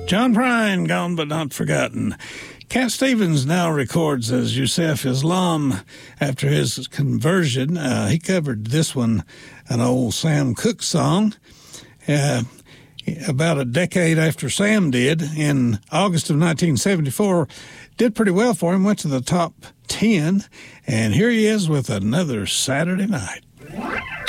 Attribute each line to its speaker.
Speaker 1: John Prine, gone but not forgotten. Cat Stevens now records as Yusef Islam after his conversion. He covered this one, an old Sam Cooke song, about a decade after Sam did. In August of 1974, did pretty well for him, went to the top 10, and here he is with another Saturday Night.